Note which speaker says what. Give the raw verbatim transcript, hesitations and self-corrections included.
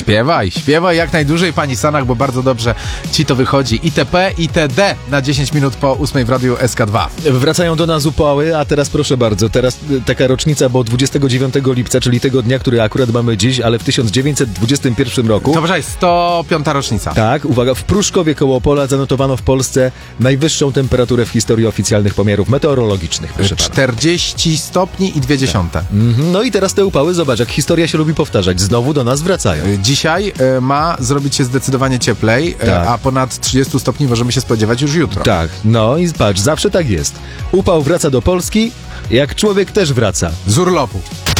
Speaker 1: Śpiewaj, śpiewaj jak najdłużej, pani Sanach, bo bardzo dobrze ci to wychodzi. I T P, I T D na dziesięć minut po ósmej w radiu S K dwa.
Speaker 2: Wracają do nas upały, a teraz proszę bardzo, teraz taka rocznica, bo dwudziestego dziewiątego lipca, czyli tego dnia, który akurat mamy dziś, ale w tysiąc dziewięćset dwudziestym pierwszym roku.
Speaker 1: To proszę, sto piąta rocznica.
Speaker 2: Tak, uwaga, w Pruszkowie koło Opola zanotowano w Polsce najwyższą temperaturę w historii oficjalnych pomiarów meteorologicznych. Proszę pana.
Speaker 1: czterdzieści stopni i dwie dziesiąte.
Speaker 2: Mhm, no i teraz te upały, zobacz, jak historia się lubi powtarzać, znowu do nas wracają.
Speaker 1: Dzisiaj y, ma zrobić się zdecydowanie cieplej,
Speaker 2: Tak.
Speaker 1: y, a ponad trzydzieści stopni możemy się spodziewać już jutro.
Speaker 2: Tak, no i patrz, zawsze tak jest. Upał wraca do Polski, jak człowiek też wraca.
Speaker 1: Z urlopu.